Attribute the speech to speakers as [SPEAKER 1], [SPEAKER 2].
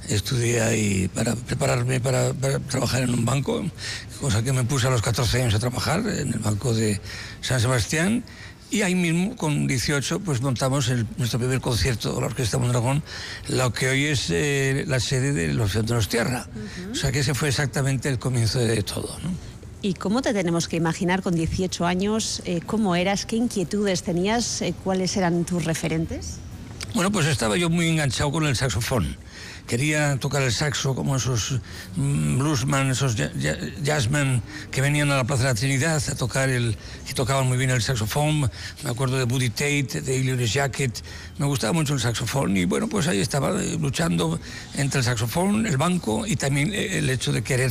[SPEAKER 1] estudié ahí para prepararme para trabajar en un banco, cosa que me puse a los 14 años a trabajar en el Banco de San Sebastián. Y ahí mismo, con 18, pues montamos nuestro primer concierto, la Orquesta Mondragón, lo que hoy es la sede de los Donostiarra. O sea que ese fue exactamente el comienzo de todo, ¿no?
[SPEAKER 2] ¿Y cómo te tenemos que imaginar con 18 años? ¿Cómo eras? ¿Qué inquietudes tenías? ¿Cuáles eran tus referentes?
[SPEAKER 1] Bueno, pues estaba yo muy enganchado con el saxofón. Quería tocar el saxo como esos bluesman, esos jazzmen que venían a la Plaza de la Trinidad a tocar que tocaban muy bien el saxofón. Me acuerdo de Buddy Tate, de Illyris Jacket. Me gustaba mucho el saxofón y bueno, pues ahí estaba luchando entre el saxofón, el banco y también el hecho de querer